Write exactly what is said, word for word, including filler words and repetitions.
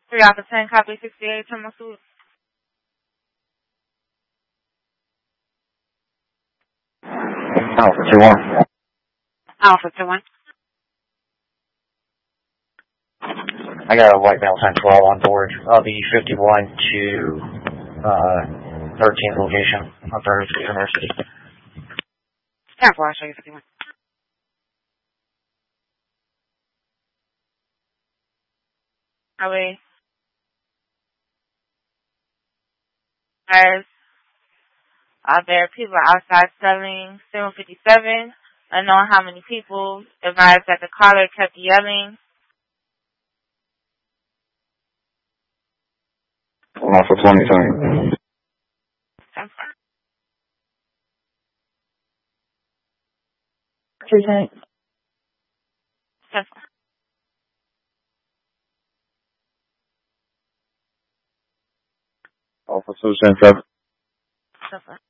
three Alpha ten, copy sixty-eight, Terminal Suite. Alpha two one. Alpha two one. I got a white male ten twelve on board. I'll be fifty-one to uh, thirteenth location on Third University. ten four, I'll show you fifty-one. Are we? As are there people outside selling seven fifty-seven? Unknown how many people. Advised that the caller kept yelling. Alpha twenty, sorry. ten four. Present. ten four. Alpha two ten seven. ten four.